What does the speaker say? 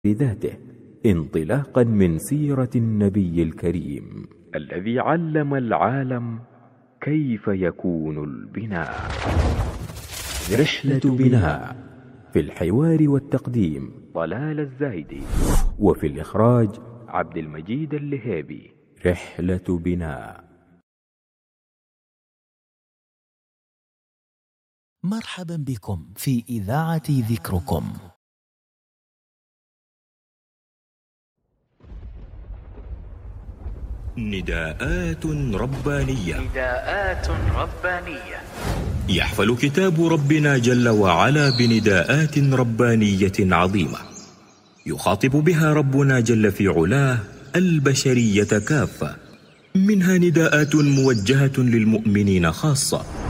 ذاته، انطلاقا من سيرة النبي الكريم الذي علم العالم كيف يكون البناء. رحلة بناء، في الحوار والتقديم طلال الزايدي، وفي الإخراج عبد المجيد اللهيبي. رحلة بناء. مرحبا بكم في إذاعة ذكركم. نداءات ربانية. نداءات ربانية. يحفل كتاب ربنا جل وعلا بنداءات ربانية عظيمة، يخاطب بها ربنا جل في علاه البشرية كافة، منها نداءات موجهة للمؤمنين خاصة،